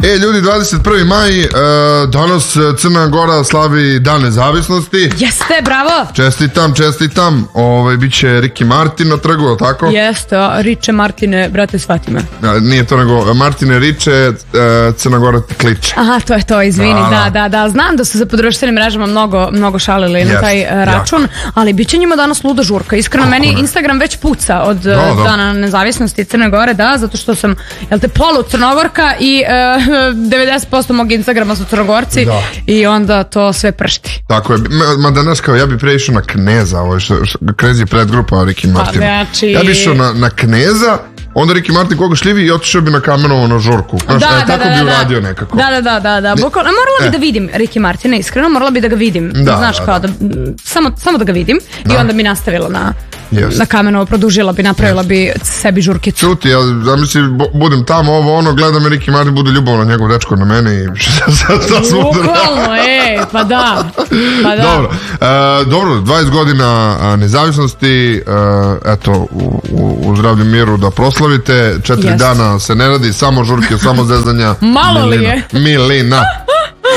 Ljudi, 21. maj, danas Crna Gora slavi Dan nezavisnosti. Jeste, bravo. Čestitam. Biće Ricky Martin na trgu, je li tako? Jeste, Riče Martine, brate, shvati me. Nije to nego Martine Riče, Crna Gora ti kliče. Aha, to je to, izvini, da. Znam da su se po društvenim mrežama mnogo šalili na taj račun, ali bit će njima danas luda žurka. Iskreno, meni Instagram već puca od Dana nezavisnosti Crne Gore, zato što sam, polu Crnogorka i 90% mog Instagrama su Crnogorci i onda to sve pršti. Tako je, ma danas kao ja bi preišao na Kneza, Knez je predgrupa Ricky Martina. Ja bi išao na Kneza, onda Ricky Martin koga šljivi i otišao bi na Kamenovo na žurku. Tako bi uradio nekako. Da. Morala bi da vidim Ricky Martina, iskreno, morala bi da ga vidim. Znaš, kao da, samo da ga vidim i onda bi nastavila na Kamenovo, produžila bi, napravila bi sebi žurkicu. Čuti, ja zamislim, budem tamo, gledam i Ricky Martin bude ljubavno njegov dečko na mene i bukvalno, pa da. Dobro, 20 godina nezavisnosti, eto, u zdravlju miru da proslavite, 4 dana se ne radi, samo žurke, samo zezanja. Malo li je? Milina.